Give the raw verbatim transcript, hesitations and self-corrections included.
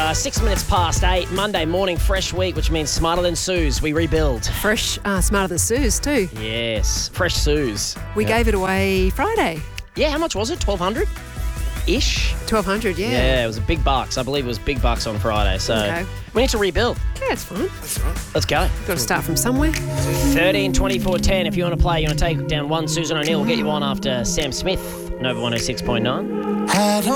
Uh, six minutes past eight, Monday morning, fresh week, which means smarter than Suze. We rebuild. Fresh, uh, smarter than Suze too. Yes, fresh Suze. We yeah. gave it away Friday. Yeah, how much was it? twelve hundred ish? twelve hundred, yeah. Yeah, it was a big bucks. I believe it was big bucks on Friday. So Okay. we need to rebuild. Yeah, it's fine. That's right. Let's go. Got to start from somewhere. thirteen twenty-four ten. If you want to play, you want to take down one Susan O'Neill. We'll get you on after Sam Smith, Nova one oh six point nine.